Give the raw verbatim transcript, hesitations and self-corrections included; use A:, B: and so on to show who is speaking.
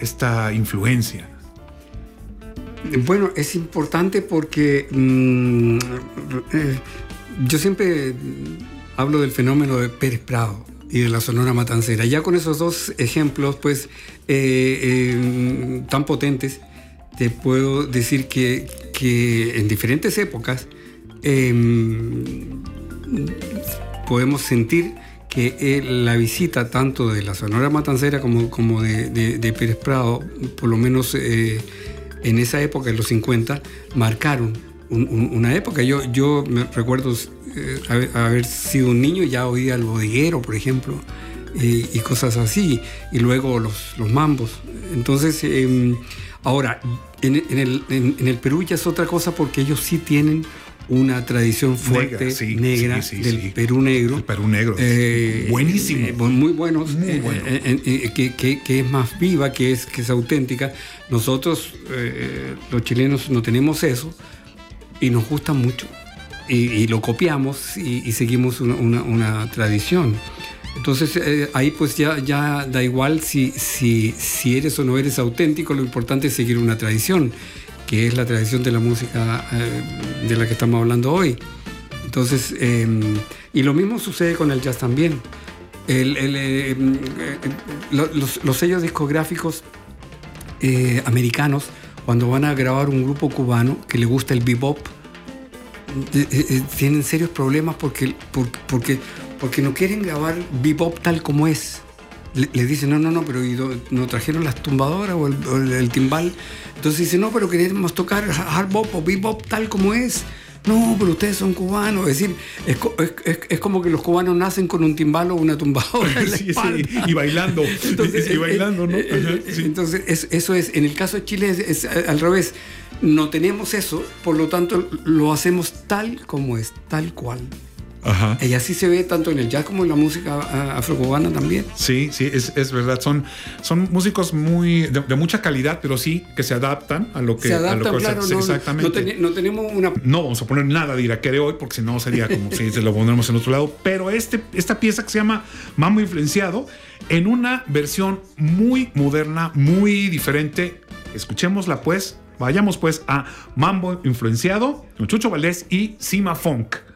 A: esta influencia?
B: Bueno, es importante porque mmm, eh, yo siempre hablo del fenómeno de Pérez Prado y de la Sonora Matancera. Ya con esos dos ejemplos, pues, eh, eh, tan potentes, te puedo decir que, que en diferentes épocas eh, podemos sentir que eh, la visita tanto de la Sonora Matancera como, como de, de, de Pérez Prado, por lo menos eh, en esa época, en los cincuenta, marcaron un, un, una época. Yo, yo me recuerdo eh, haber, haber sido un niño y ya oía el bodeguero, por ejemplo, eh, y cosas así, y luego los, los mambos. Entonces, eh, ahora, en, en, el, en, en el Perú ya es otra cosa porque ellos sí tienen una tradición fuerte, negra, sí, negra sí, sí, del sí. Perú negro.
A: El Perú negro.
B: Eh,
A: Buenísimo.
B: Eh, muy buenos.
A: Muy bueno.
B: eh, eh, eh, que, que, que es más viva, que es, que es auténtica. Nosotros, eh, los chilenos, no tenemos eso y nos gusta mucho. Y, y lo copiamos y, y seguimos una, una, una tradición. Entonces, eh, ahí pues ya, ya da igual si, si, si eres o no eres auténtico, lo importante es seguir una tradición, que es la tradición de la música eh, de la que estamos hablando hoy. Entonces, eh, y lo mismo sucede con el jazz también. El, el, eh, eh, los, los sellos discográficos eh, americanos, cuando van a grabar un grupo cubano que le gusta el bebop, eh, eh, tienen serios problemas porque, porque, porque, porque no quieren grabar bebop tal como es. Le, le dicen, no, no, no, pero ¿no trajeron las tumbadoras o el, o el, el timbal? Entonces dicen, no, pero queremos tocar hard bop o bebop tal como es. No, pero ustedes son cubanos. Es decir, es, es, es como que los cubanos nacen con un timbal o una tumbadora en la
A: sí,
B: espalda.
A: Sí, y bailando.
B: Entonces,
A: y bailando, ¿no?
B: Ajá, sí. Entonces es, eso es, en el caso de Chile es, es al revés. No tenemos eso, por lo tanto lo hacemos tal como es, tal cual.
A: Ajá.
B: Y así se ve tanto en el jazz como en la música afrocubana también.
A: Sí, sí, es, es verdad. Son, son músicos muy de, de mucha calidad, pero sí que se adaptan a lo que...
B: Se adaptan,
A: a lo que,
B: claro.
A: se,
B: No,
A: exactamente.
B: No, ten, no tenemos una...
A: No vamos a poner nada de Iraquere de hoy, porque si no sería como si se lo pondremos en otro lado. Pero este, esta pieza que se llama Mambo Influenciado, en una versión muy moderna, muy diferente. Escuchémosla pues. Vayamos pues a Mambo Influenciado con Chucho Valdés y Cima Funk.